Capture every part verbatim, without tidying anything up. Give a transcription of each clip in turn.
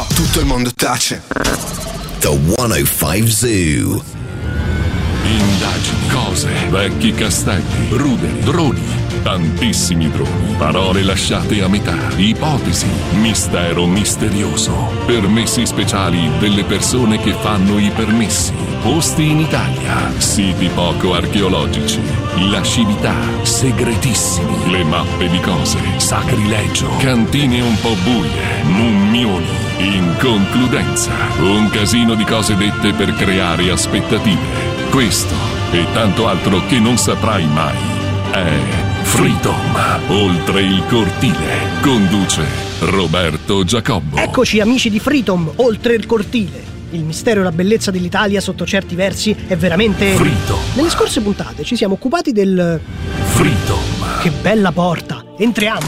so, tutto il mondo tace. The centocinque Zoo. Indagini, cose, vecchi castelli, ruderi, droni, tantissimi droni, parole lasciate a metà, ipotesi, mistero misterioso, permessi speciali delle persone che fanno i permessi, posti in Italia, siti poco archeologici, lascività, segretissimi, le mappe di cose, sacrilegio, cantine un po' buie, mummioni, inconcludenza, un casino di cose dette per creare aspettative. Questo e tanto altro che non saprai mai è Freedom, oltre il cortile. Conduce Roberto Giacobbo. Eccoci amici di Freedom, oltre il cortile. Il mistero e la bellezza dell'Italia sotto certi versi è veramente... Freedom. Nelle scorse puntate ci siamo occupati del... Freedom. Che bella porta! Entriamo!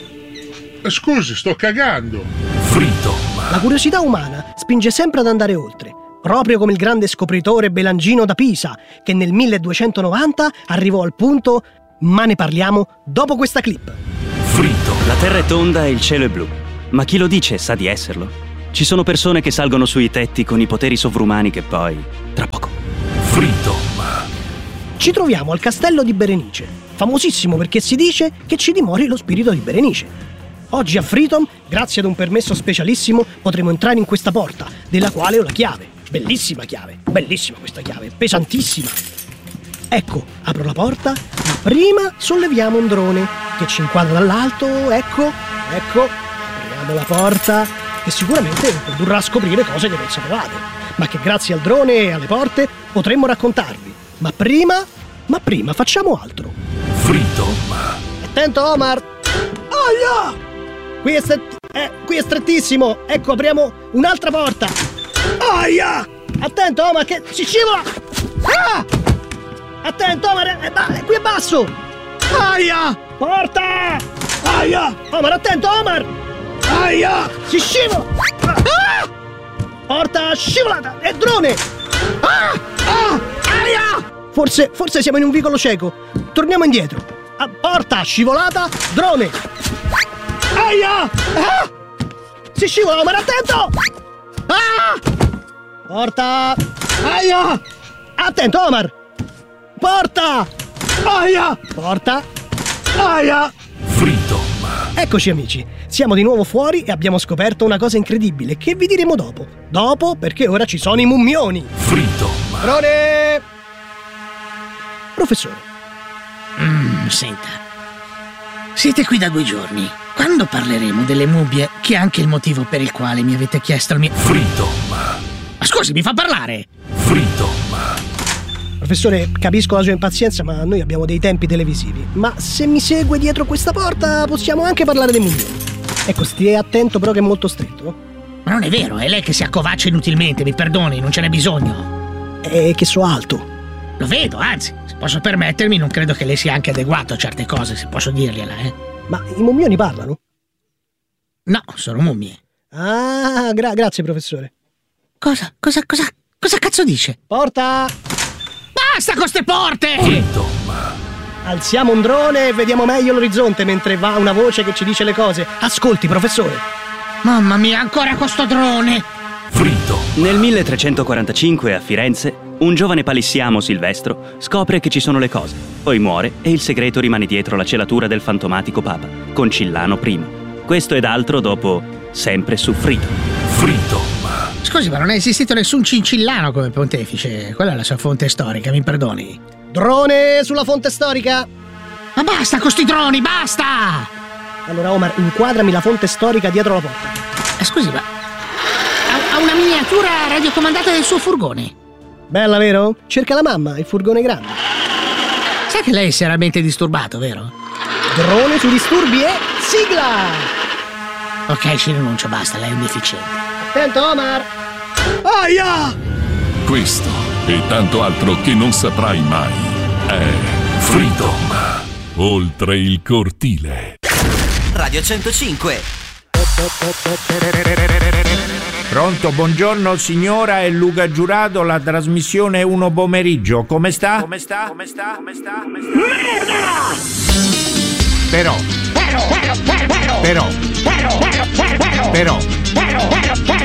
Scusi, sto cagando. Freedom. La curiosità umana spinge sempre ad andare oltre. Proprio come il grande scopritore Belangino da Pisa, che nel milleduecentonovanta arrivò al punto, ma ne parliamo dopo questa clip. Freedom. La terra è tonda e il cielo è blu, ma chi lo dice sa di esserlo. Ci sono persone che salgono sui tetti con i poteri sovrumani che poi, tra poco. Freedom. Ci troviamo al castello di Berenice, famosissimo perché si dice che ci dimori lo spirito di Berenice. Oggi a Freedom, grazie ad un permesso specialissimo, potremo entrare in questa porta, della quale ho la chiave. Bellissima chiave, bellissima questa chiave, pesantissima. Ecco, apro la porta, ma prima solleviamo un drone che ci inquadra dall'alto, ecco, ecco, apriamo la porta, che sicuramente condurrà a scoprire cose che non sapevate, ma che grazie al drone e alle porte potremmo raccontarvi. Ma prima, ma prima facciamo altro. Freedom. Attento Omar! Aia! Qui è, stret- eh, qui è strettissimo, ecco, apriamo un'altra porta. Aia! Attento Omar che si scivola! Ah! Attento Omar, è, ba- è qui è basso! Aia! Porta! Aia! Omar, attento Omar! Aia! Si scivola! Ah! Porta scivolata! È drone! Ah! Ah! Aia! Forse, forse siamo in un vicolo cieco. Torniamo indietro. Ah, porta scivolata, drone! Aia! Ah! Si scivola, Omar, attento! Ah! Porta! Aia! Attento, Omar! Porta! Aia! Porta! Aia! Freedom. Eccoci amici, siamo di nuovo fuori e abbiamo scoperto una cosa incredibile che vi diremo dopo. Dopo, perché ora ci sono i mummioni. Freedom. Drone! Professore. Mm, senta. Siete qui da due giorni. Quando parleremo delle mummie, che è anche il motivo per il quale mi avete chiesto il mio... Freedom. Ma scusi, mi fa parlare! Freedom. Professore, capisco la sua impazienza, ma noi abbiamo dei tempi televisivi. Ma se mi segue dietro questa porta, possiamo anche parlare dei mummioni. Ecco, stia attento però che è molto stretto. Ma non è vero, è lei che si accovaccia inutilmente, mi perdoni, non ce n'è bisogno. È che so alto. Lo vedo, anzi, se posso permettermi, non credo che lei sia anche adeguato a certe cose, se posso dirgliela, eh. Ma i mummioni parlano? No, sono mummie. Ah, gra- grazie professore. Cosa, cosa, cosa, cosa cazzo dice? Porta! Basta con ste porte! Freedom. Alziamo un drone e vediamo meglio l'orizzonte mentre va una voce che ci dice le cose. Ascolti, professore. Mamma mia, ancora con sto drone! Freedom. Nel milletrecentoquarantacinque a Firenze, un giovane palissiamo Silvestro scopre che ci sono le cose, poi muore e il segreto rimane dietro la celatura del fantomatico Papa, Concillano primo. Questo ed altro dopo Sempre su Freedom. Freedom. Scusi, ma non è esistito nessun cincillano come pontefice. Quella è la sua fonte storica, mi perdoni. Drone sulla fonte storica. Ma basta con sti droni, basta! Allora Omar, inquadrami la fonte storica dietro la porta. Eh, scusi, ma ha, ha una miniatura radiocomandata del suo furgone. Bella, vero? Cerca la mamma, il furgone è grande. Sa che lei è seriamente disturbato, vero? Drone su disturbi e sigla! Ok, ci rinuncio, basta, lei è un deficiente. Attento Omar! Aia! Questo e tanto altro che non saprai mai è Freedom, oltre il cortile. Radio centocinque. Pronto, buongiorno signora, è Luca Giurato, la trasmissione è Uno Pomeriggio. Come sta? Come sta? Come sta? Come sta? Come sta? Merda! Però. Però. Però. Però. Però. Però. Però. Però.